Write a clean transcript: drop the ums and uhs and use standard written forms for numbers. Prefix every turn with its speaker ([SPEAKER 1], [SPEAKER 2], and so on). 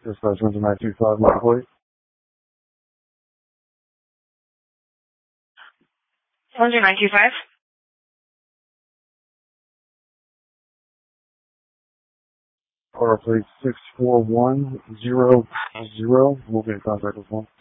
[SPEAKER 1] Dispatch 925, my plate.
[SPEAKER 2] 925.
[SPEAKER 1] Car plate 64100. We'll be in contact with one.